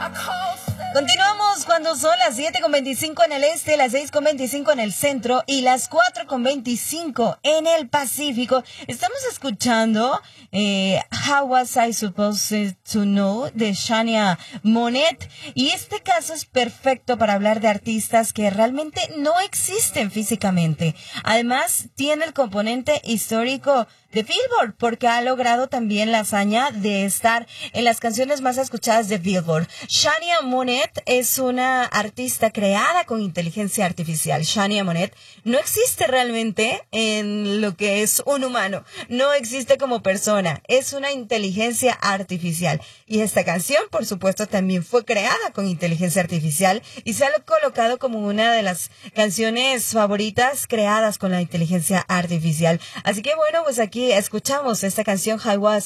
Continuamos cuando son las 7:25 en el este, las 6:25 en el centro y las 4:25 en el Pacífico. Estamos escuchando How Was I Supposed to Know de Shania Monet, y este caso es perfecto para hablar de artistas que realmente no existen físicamente. Además, tiene el componente histórico de Billboard, porque ha logrado también la hazaña de estar en las canciones más escuchadas de Billboard. Shania Monet es una artista creada con inteligencia artificial. Shania Monet no existe realmente en lo que es un humano, no existe como persona, es una inteligencia artificial. Y esta canción, por supuesto, también fue creada con inteligencia artificial y se ha colocado como una de las canciones favoritas creadas con la inteligencia artificial. Así que bueno, pues aquí escuchamos esta canción How Was